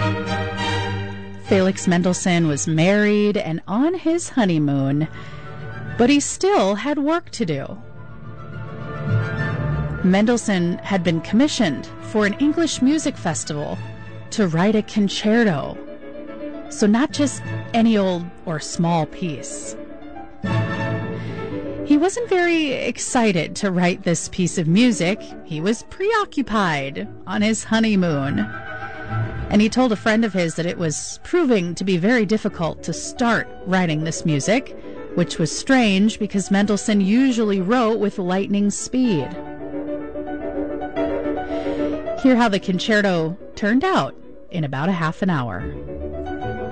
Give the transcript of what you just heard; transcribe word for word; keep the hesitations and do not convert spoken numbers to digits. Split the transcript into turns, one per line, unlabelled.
Felix Mendelssohn was married and on his honeymoon, but he still had work to do. Mendelssohn had been commissioned for an English music festival to write a concerto, so not just any old or small piece. He wasn't very excited to write this piece of music. He was preoccupied on his honeymoon. And he told a friend of his that it was proving to be very difficult to start writing this music, which was strange because Mendelssohn usually wrote with lightning speed. Hear how the concerto turned out in about a half an hour.